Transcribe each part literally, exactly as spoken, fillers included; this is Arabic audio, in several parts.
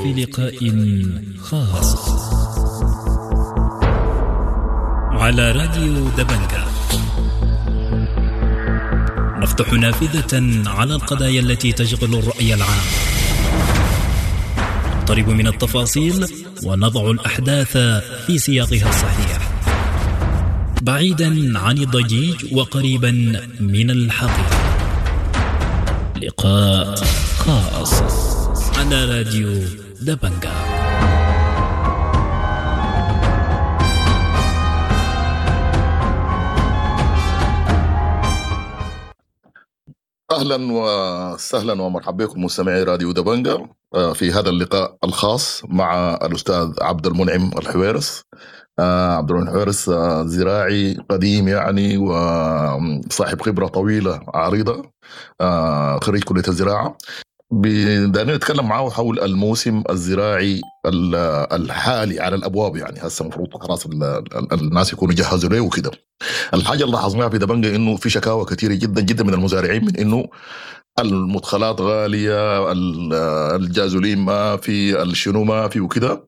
في لقاء خاص على راديو دبنجة، نفتح نافذة على القضايا التي تشغل الرأي العام، نقترب من التفاصيل ونضع الأحداث في سياقها الصحيح، بعيدا عن الضجيج وقريبا من الحقيقة. لقاء خاص على راديو دبنجة. أهلا وسهلا ومرحبا بكم مستمعي راديو دبنجة في هذا اللقاء الخاص مع الأستاذ عبد المنعم الحويرس. عبد المنعم الحويرس زراعي قديم يعني وصاحب خبرة طويلة عريضة، خريج كلية الزراعة. بدنا نتكلم معه حول الموسم الزراعي الحالي على الأبواب، يعني هسه المفروض خلاص الناس يكونوا جهزوا له وكده. الحاجة اللي لاحظناها في دبنجة إنه في شكاوى كثيرة جدا جدا من المزارعين من إنه المدخلات غالية، الجازولين ما في، الشنو ما في وكده،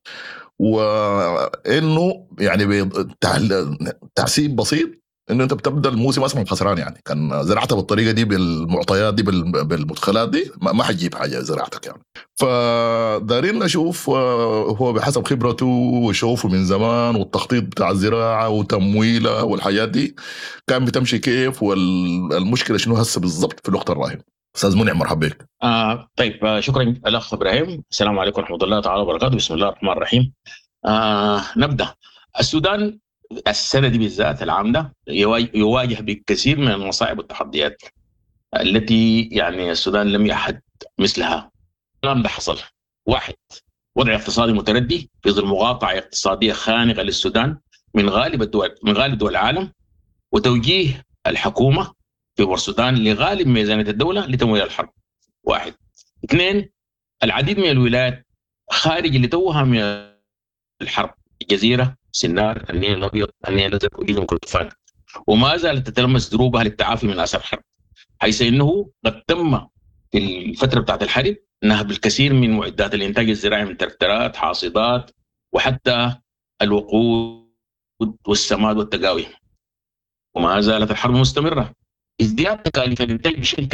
وإنه يعني تحسيب بسيط إنه أنت بتبدأ الموسم أصلا خسران. يعني كان زراعتها بالطريقة دي بالمعطيات دي بالمدخلات دي ما حتجيب حاجة زراعتك يعني. فدارين نشوف هو بحسب خبرته وشوفه من زمان والتخطيط بتاع الزراعة وتمويلها والحاجات دي كان بتمشي كيف، والمشكلة شنو هسه بالضبط في الوقت الراهن. أستاذ منعم مرحبا بك. آه طيب، آه شكرا الأخ إبراهيم. السلام عليكم ورحمة الله تعالى وبركاته. بسم الله الرحمن الرحيم. آه نبدأ. السودان السنة دي بالذات العام ده يواجه بكثير من المصاعب والتحديات التي يعني السودان لم يحد مثلها. الكلام ده حصل: واحد، وضع اقتصادي متردي في ظل مقاطعة اقتصادية خانقة للسودان من غالب الدول من غالب دول العالم، وتوجيه الحكومة في السودان لغالب ميزانية الدولة لتمويل الحرب. واحد. اثنين، العديد من الولايات خارج اللي توها من الحرب: الجزيرة، سنار، النيل الأبيض، النيل الأزرق، وجنوب كردفان، وما زالت تتلمس دروبها للتعافي من آثار الحرب، حيث إنه قد تم في الفترة بتاعت الحرب نهب الكثير من معدات الإنتاج الزراعي من تركترات، حاصدات، وحتى الوقود والسماد والتقاوي. وما زالت الحرب مستمرة. ازدياد تكاليف الإنتاج بشكل